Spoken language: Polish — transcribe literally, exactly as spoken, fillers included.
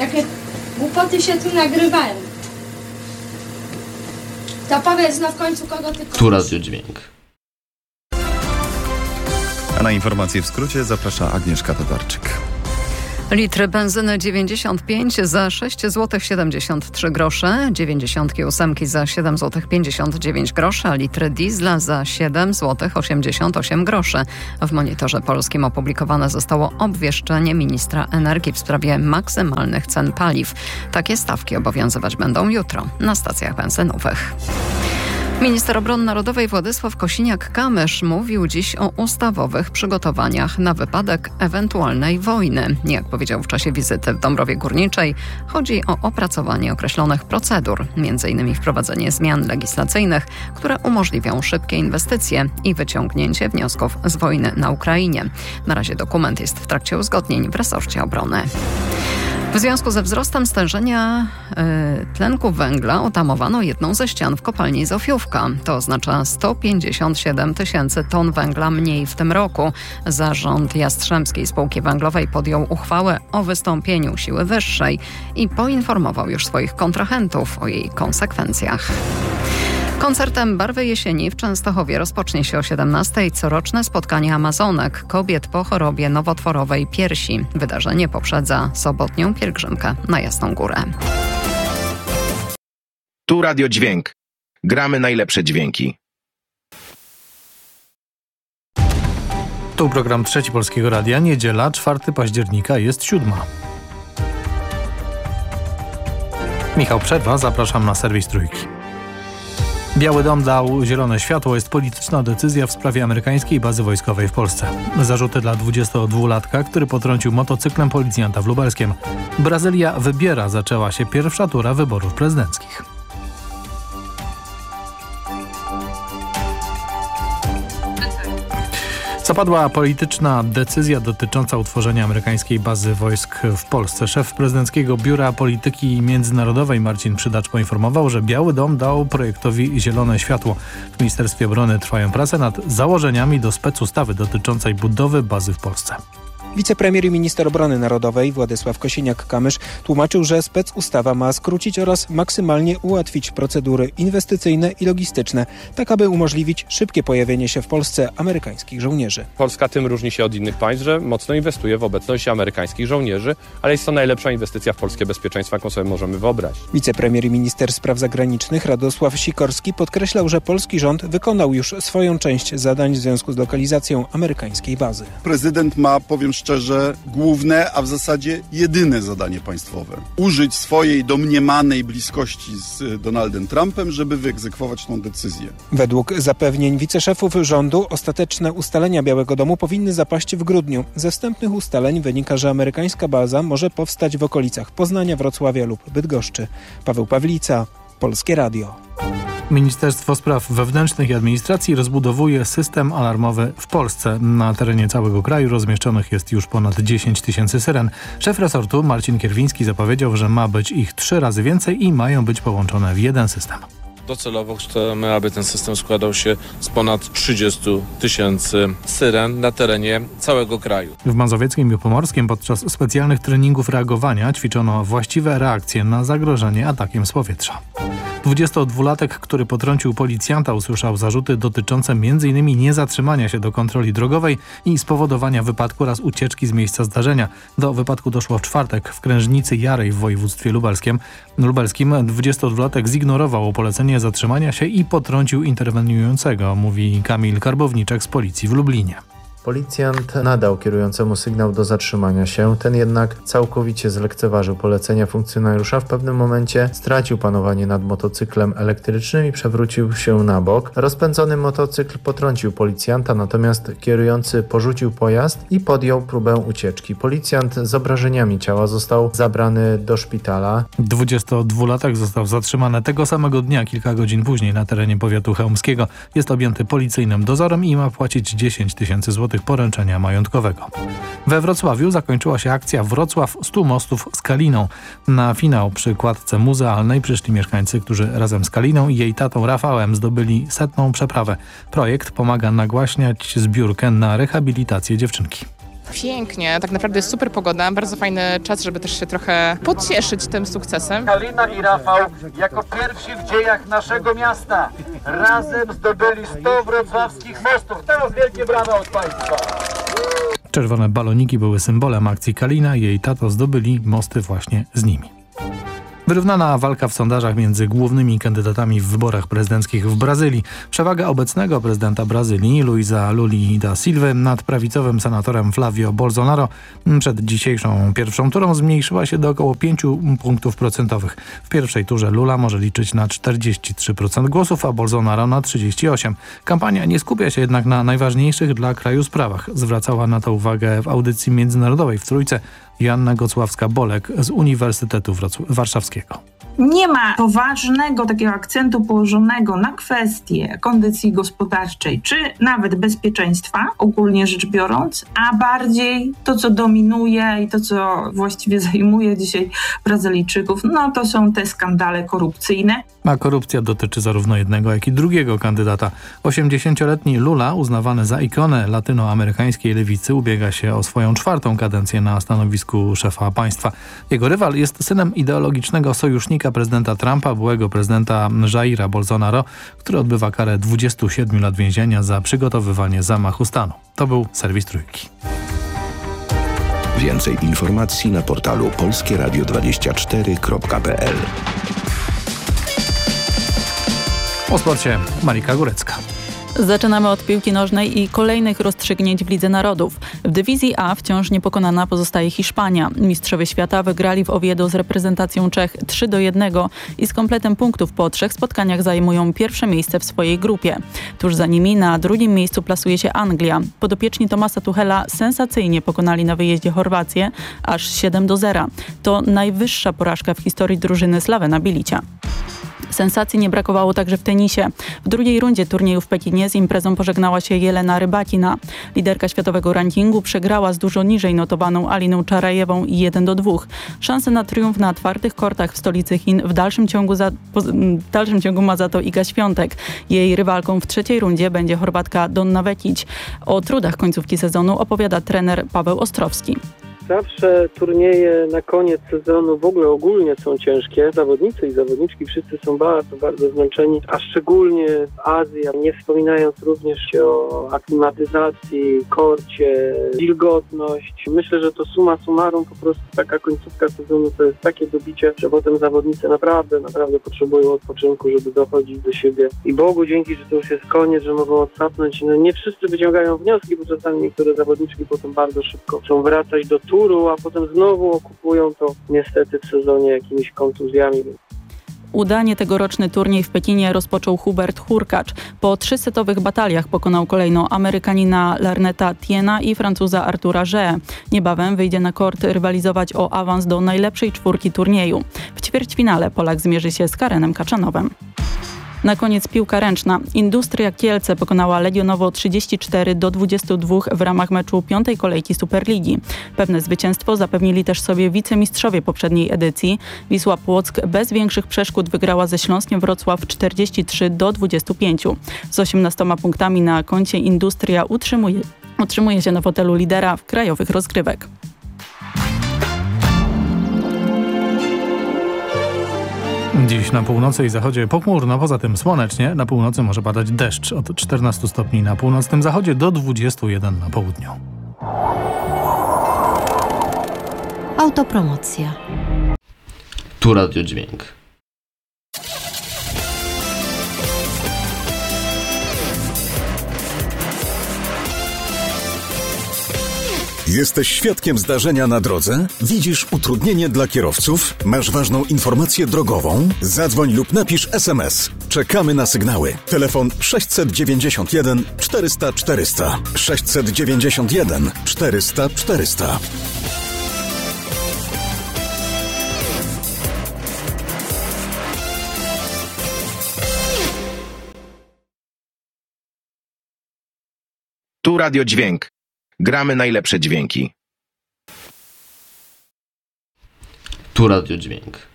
Takie głupoty się tu nagrywają. To powiedz no w końcu, kogo ty... Tu Radio Dźwięk. A na informacje w skrócie zaprasza Agnieszka Tatarczyk. Litry benzyny dziewięćdziesiąt pięć za sześć złotych siedemdziesiąt trzy grosze, dziewięćdziesiątki ósemki za siedem złotych pięćdziesiąt dziewięć groszy, a litry diesla za siedem złotych osiemdziesiąt osiem groszy. W Monitorze Polskim opublikowane zostało obwieszczenie ministra energii w sprawie maksymalnych cen paliw. Takie stawki obowiązywać będą jutro na stacjach benzynowych. Minister Obrony Narodowej Władysław Kosiniak-Kamysz mówił dziś o ustawowych przygotowaniach na wypadek ewentualnej wojny. Jak powiedział w czasie wizyty w Dąbrowie Górniczej, chodzi o opracowanie określonych procedur, między innymi wprowadzenie zmian legislacyjnych, które umożliwią szybkie inwestycje i wyciągnięcie wniosków z wojny na Ukrainie. Na razie dokument jest w trakcie uzgodnień w resorcie obrony. W związku ze wzrostem stężenia y, tlenku węgla otamowano jedną ze ścian w kopalni Zofiówka. To oznacza sto pięćdziesiąt siedem tysięcy ton węgla mniej w tym roku. Zarząd Jastrzębskiej Spółki Węglowej podjął uchwałę o wystąpieniu siły wyższej i poinformował już swoich kontrahentów o jej konsekwencjach. Koncertem Barwy Jesieni w Częstochowie rozpocznie się o siedemnastej coroczne spotkanie Amazonek, kobiet po chorobie nowotworowej piersi. Wydarzenie poprzedza sobotnią pielgrzymkę na Jasną Górę. Tu Radio Dźwięk. Gramy najlepsze dźwięki. Tu program Trzeci Polskiego Radia. Niedziela, czwartego października, jest siódma. Michał Przerwa, zapraszam na serwis Trójki. Biały Dom dał zielone światło. Jest polityczna decyzja w sprawie amerykańskiej bazy wojskowej w Polsce. Zarzuty dla dwudziestodwulatka, który potrącił motocyklem policjanta w Lubelskiem. Brazylia wybiera. Zaczęła się pierwsza tura wyborów prezydenckich. Zapadła polityczna decyzja dotycząca utworzenia amerykańskiej bazy wojsk w Polsce. Szef Prezydenckiego Biura Polityki Międzynarodowej Marcin Przydacz poinformował, że Biały Dom dał projektowi zielone światło. W Ministerstwie Obrony trwają prace nad założeniami do specustawy dotyczącej budowy bazy w Polsce. Wicepremier i minister obrony narodowej Władysław Kosiniak-Kamysz tłumaczył, że specustawa ma skrócić oraz maksymalnie ułatwić procedury inwestycyjne i logistyczne, tak aby umożliwić szybkie pojawienie się w Polsce amerykańskich żołnierzy. Polska tym różni się od innych państw, że mocno inwestuje w obecność amerykańskich żołnierzy, ale jest to najlepsza inwestycja w polskie bezpieczeństwo, jaką sobie możemy wyobrazić. Wicepremier i minister spraw zagranicznych Radosław Sikorski podkreślał, że polski rząd wykonał już swoją część zadań w związku z lokalizacją amerykańskiej bazy. Prezydent ma, powiem szczerze, główne, a w zasadzie jedyne zadanie państwowe. Użyć swojej domniemanej bliskości z Donaldem Trumpem, żeby wyegzekwować tą decyzję. Według zapewnień wiceszefów rządu ostateczne ustalenia Białego Domu powinny zapaść w grudniu. Ze wstępnych ustaleń wynika, że amerykańska baza może powstać w okolicach Poznania, Wrocławia lub Bydgoszczy. Paweł Pawlica, Polskie Radio. Ministerstwo Spraw Wewnętrznych i Administracji rozbudowuje system alarmowy w Polsce. Na terenie całego kraju rozmieszczonych jest już ponad dziesięć tysięcy syren. Szef resortu Marcin Kierwiński zapowiedział, że ma być ich trzy razy więcej i mają być połączone w jeden system. Docelowo chcemy, aby ten system składał się z ponad trzydziestu tysięcy syren na terenie całego kraju. W Mazowieckim i Pomorskiem podczas specjalnych treningów reagowania ćwiczono właściwe reakcje na zagrożenie atakiem z powietrza. dwudziestodwulatek, który potrącił policjanta, usłyszał zarzuty dotyczące między innymi niezatrzymania się do kontroli drogowej i spowodowania wypadku oraz ucieczki z miejsca zdarzenia. Do wypadku doszło w czwartek w Krężnicy Jarej w województwie lubelskim. lubelskim. dwudziestodwulatek zignorował polecenie zatrzymania się i potrącił interweniującego, mówi Kamil Karbowniczek z policji w Lublinie. Policjant nadał kierującemu sygnał do zatrzymania się, ten jednak całkowicie zlekceważył polecenia funkcjonariusza. W pewnym momencie stracił panowanie nad motocyklem elektrycznym i przewrócił się na bok. Rozpędzony motocykl potrącił policjanta, natomiast kierujący porzucił pojazd i podjął próbę ucieczki. Policjant z obrażeniami ciała został zabrany do szpitala. dwudziestodwulatek został zatrzymany tego samego dnia, kilka godzin później na terenie powiatu chełmskiego. Jest objęty policyjnym dozorem i ma płacić dziesięć tysięcy złotych poręczenia majątkowego. We Wrocławiu zakończyła się akcja Wrocław stu mostów z Kaliną. Na finał przy kładce muzealnej przyszli mieszkańcy, którzy razem z Kaliną i jej tatą Rafałem zdobyli setną przeprawę. Projekt pomaga nagłaśniać zbiórkę na rehabilitację dziewczynki. Pięknie, tak naprawdę jest super pogoda, bardzo fajny czas, żeby też się trochę pocieszyć tym sukcesem. Kalina i Rafał jako pierwsi w dziejach naszego miasta razem zdobyli sto wrocławskich mostów. Teraz wielkie brawa od Państwa. Czerwone baloniki były symbolem akcji Kalina i jej tato zdobyli mosty właśnie z nimi. Wyrównana walka w sondażach między głównymi kandydatami w wyborach prezydenckich w Brazylii. Przewaga obecnego prezydenta Brazylii, Luiza Luli da Silva, nad prawicowym senatorem Flavio Bolsonaro przed dzisiejszą pierwszą turą zmniejszyła się do około pięciu punktów procentowych. W pierwszej turze Lula może liczyć na czterdzieści trzy procent głosów, a Bolsonaro na trzydzieści osiem procent. Kampania nie skupia się jednak na najważniejszych dla kraju sprawach. Zwracała na to uwagę w audycji międzynarodowej w Trójce Joanna Gocławska-Bolek z Uniwersytetu Warszawskiego. Nie ma poważnego takiego akcentu położonego na kwestie kondycji gospodarczej, czy nawet bezpieczeństwa, ogólnie rzecz biorąc, a bardziej to, co dominuje i to, co właściwie zajmuje dzisiaj Brazylijczyków, no to są te skandale korupcyjne. A korupcja dotyczy zarówno jednego, jak i drugiego kandydata. osiemdziesięcioletni Lula, uznawany za ikonę latynoamerykańskiej lewicy, ubiega się o swoją czwartą kadencję na stanowisku szefa państwa. Jego rywal jest synem ideologicznego sojusznika prezydenta Trumpa, byłego prezydenta Jaira Bolsonaro, który odbywa karę dwudziestu siedmiu lat więzienia za przygotowywanie zamachu stanu. To był serwis Trójki. Więcej informacji na portalu polskie radio dwadzieścia cztery kropka p l. O sporcie Marika Górecka. Zaczynamy od piłki nożnej i kolejnych rozstrzygnięć w Lidze Narodów. W dywizji A wciąż niepokonana pozostaje Hiszpania. Mistrzowie świata wygrali w Oviedo z reprezentacją Czech trzy do jednego i z kompletem punktów po trzech spotkaniach zajmują pierwsze miejsce w swojej grupie. Tuż za nimi na drugim miejscu plasuje się Anglia. Podopieczni Thomasa Tuchela sensacyjnie pokonali na wyjeździe Chorwację aż siedem do zera. To najwyższa porażka w historii drużyny Slavena Bilicia. Sensacji nie brakowało także w tenisie. W drugiej rundzie turnieju w Pekinie z imprezą pożegnała się Jelena Rybakina. Liderka światowego rankingu przegrała z dużo niżej notowaną Aliną Czarajewą jeden do dwóch. Szanse na triumf na otwartych kortach w stolicy Chin w dalszym ciągu, za, w dalszym ciągu ma za to Iga Świątek. Jej rywalką w trzeciej rundzie będzie Chorwatka Donna Vekic. O trudach końcówki sezonu opowiada trener Paweł Ostrowski. Zawsze turnieje na koniec sezonu w ogóle ogólnie są ciężkie. Zawodnicy i zawodniczki wszyscy są bardzo, bardzo zmęczeni, a szczególnie w Azji, nie wspominając również o aklimatyzacji, korcie, wilgotność. Myślę, że to summa summarum po prostu taka końcówka sezonu to jest takie dobicie, że potem zawodnicy naprawdę, naprawdę potrzebują odpoczynku, żeby dochodzić do siebie. I Bogu dzięki, że to już jest koniec, że mogą odsapnąć. No nie wszyscy wyciągają wnioski, bo czasami niektóre zawodniczki potem bardzo szybko chcą wracać do turu, a potem znowu okupują to niestety w sezonie jakimiś kontuzjami. Udanie tegoroczny turniej w Pekinie rozpoczął Hubert Hurkacz. Po trzysetowych bataliach pokonał kolejno Amerykanina Larneta Tiena i Francuza Artura Gée. Niebawem wyjdzie na kort rywalizować o awans do najlepszej czwórki turnieju. W ćwierćfinale Polak zmierzy się z Karenem Kaczanowem. Na koniec piłka ręczna. Industria Kielce pokonała Legionowo trzydzieści cztery do dwudziestu dwóch w ramach meczu piątej kolejki Superligi. Pewne zwycięstwo zapewnili też sobie wicemistrzowie poprzedniej edycji. Wisła Płock bez większych przeszkód wygrała ze Śląskiem Wrocław czterdzieści trzy do dwudziestu pięciu. Z osiemnastoma punktami na koncie Industria utrzymuje, utrzymuje się na fotelu lidera w krajowych rozgrywek. Dziś na północy i zachodzie pochmurno, poza tym słonecznie. Na północy może padać deszcz od czternastu stopni na północnym zachodzie do dwudziestu jeden na południu. Autopromocja. Tu Radio Dźwięk. Jesteś świadkiem zdarzenia na drodze? Widzisz utrudnienie dla kierowców? Masz ważną informację drogową? Zadzwoń lub napisz es em es. Czekamy na sygnały. Telefon sześćset dziewięćdziesiąt jeden czterysta czterysta. sześćset dziewięćdziesiąt jeden czterysta czterysta. Tu Radio Dźwięk. Gramy najlepsze dźwięki. Tu Radio Dźwięk.